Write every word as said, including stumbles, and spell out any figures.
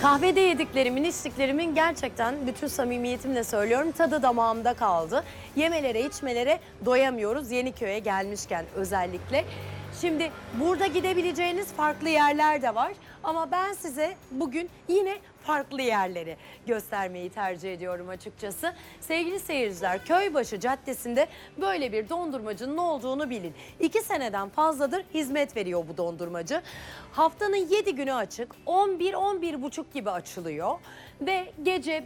Kahvede yediklerimin, içtiklerimin gerçekten bütün samimiyetimle söylüyorum tadı damağımda kaldı. Yemelere, içmelere doyamıyoruz Yeniköy'e gelmişken özellikle. Şimdi burada gidebileceğiniz farklı yerler de var ama ben size bugün yine farklı yerleri göstermeyi tercih ediyorum açıkçası. Sevgili seyirciler, Köybaşı Caddesi'nde böyle bir dondurmacının olduğunu bilin. İki seneden fazladır hizmet veriyor bu dondurmacı. Haftanın yedi günü açık, on bir on bir buçuk gibi açılıyor ve gece